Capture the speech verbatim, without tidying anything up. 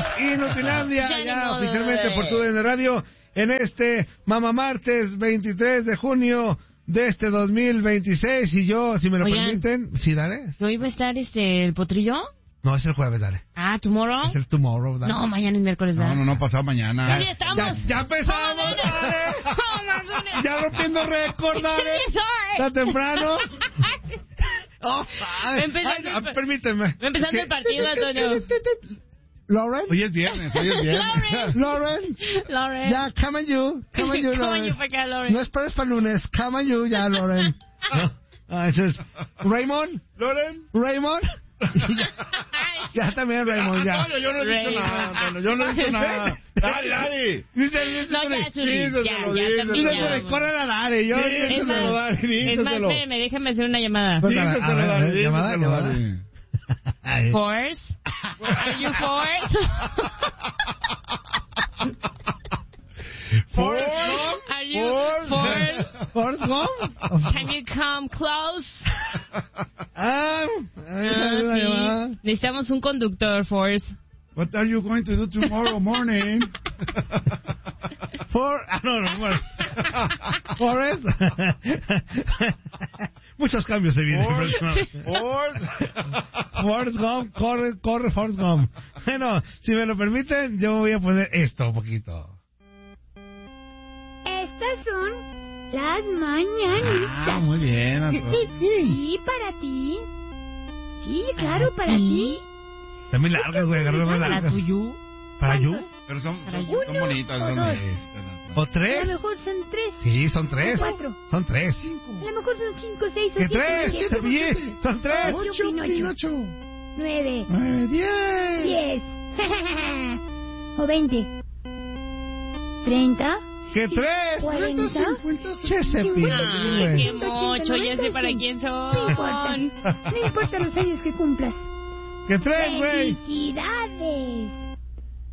Inutilandia, ya, ya oficialmente por tu D N Radio, en este Mamá Martes veintitrés de junio de este dos mil veintiséis. Y yo, si me lo Oigan, permiten, sí, dale. ¿No iba a estar este el potrillo? No, es el jueves, dale. Ah, ¿tomorrow? Es el tomorrow, dale. No, mañana es miércoles, dale. No, no, no, pasado mañana. Ya, estamos. Ya, ya empezamos, dale. Ya rompiendo récord, dale. Está temprano. Oh, ay, empezando ay, el, permíteme. Empezando el partido, Antonio. Lauren. Hoy es viernes, hoy es viernes. Lauren. Lauren. Ya, come on you. Come on you, Lauren. Acá, Lauren. No esperes para lunes. Come on you, ya, Lauren. No. Ah, eso es. Raymond. Lauren. Raymond. Ya también, Raymond, ya. Antonio, yo no he dicho nada, Antonio, yo no he dicho nada. Dale, dale. Dice, no, ya, Susi, díselo, ya, ya, díselo. Díselo, corre a Dale. Yo, díselo, Dale, díselo. Es más, espérame, déjame hacer una llamada. Díselo, Dale, díselo, llamada, llamada. Force? Are you Force? Force? Are you Force? Force home? Can you come close? Ah, ah sí. Necesitamos un conductor, Force. What are you going to do tomorrow morning? For, ah, no, no, bueno. Forrest. Muchos cambios se vienen. Forrest. Forrest Gump, corre, corre, Forrest Gump. Bueno, si me lo permiten, yo voy a poner esto un poquito. Estas son las mañanitas. Ah, muy bien, Antonio. Sí, para ti. Sí, claro, para ti. Están muy largas, güey, agarró muy largas. ¿Para tuyo? ¿Para yo? Pero son, son, son bonitas, son bonitas. ¿O tres? A lo mejor son tres. Sí, son tres. Cuatro. Son tres. Cinco. A lo mejor son cinco, seis o ¿Qué siete. tres? Siete, Siete, siete, son tres. Ocho, Pinocho. Nueve. Nueve, diez. Diez. O veinte. Treinta. ¿Qué tres? Cuarenta. cincuenta, Che, Cepillo, Ay, güey. qué mocho, ya sé para quién son. No importa. No importa los años que cumplas. ¿Qué tres, güey? ¡Felicidades!